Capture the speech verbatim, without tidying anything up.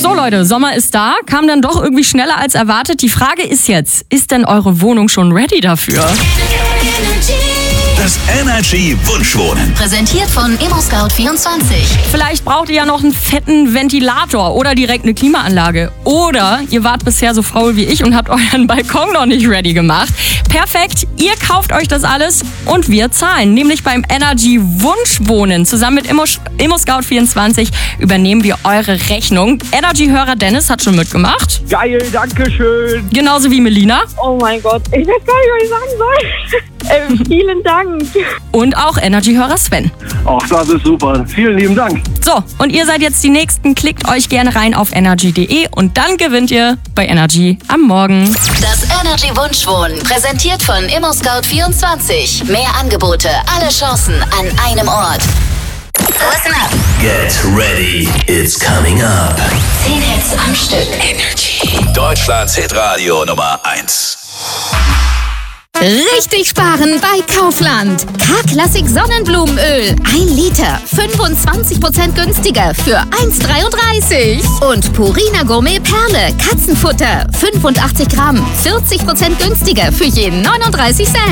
So Leute, Sommer ist da, kam dann doch irgendwie schneller als erwartet. Die Frage ist jetzt, ist denn eure Wohnung schon ready dafür? Das Energy Wunschwohnen. Präsentiert von ImmoScout vierundzwanzig. Vielleicht braucht ihr ja noch einen fetten Ventilator oder direkt eine Klimaanlage. Oder ihr wart bisher so faul wie ich und habt euren Balkon noch nicht ready gemacht. Perfekt, ihr kauft euch das alles und wir zahlen. Nämlich beim Energy Wunschwohnen. Zusammen mit Immo, ImmoScout vierundzwanzig übernehmen wir eure Rechnung. Energy-Hörer Dennis hat schon mitgemacht. Geil, danke schön. Genauso wie Melina. Oh mein Gott, ich weiß gar nicht, was ich sagen soll. ähm, vielen Dank. Und auch Energy-Hörer Sven. Ach, das ist super. Vielen lieben Dank. So, und ihr seid jetzt die Nächsten. Klickt euch gerne rein auf energy punkt de und dann gewinnt ihr bei Energy am Morgen. Das Energy Wunschwohnen. Präsentiert von ImmoScout vierundzwanzig. Mehr Angebote, alle Chancen an einem Ort. Listen up. Get ready, it's coming up. Zehn Hits am Stück. Energy. Deutschlands Hitradio Nummer eins. Richtig sparen bei Kaufland. K-Klassik Sonnenblumenöl. ein Liter. fünfundzwanzig Prozent günstiger für eins Komma dreiunddreißig. Und Purina Gourmet Perle. Katzenfutter. fünfundachtzig Gramm. vierzig Prozent günstiger für je neununddreißig Cent.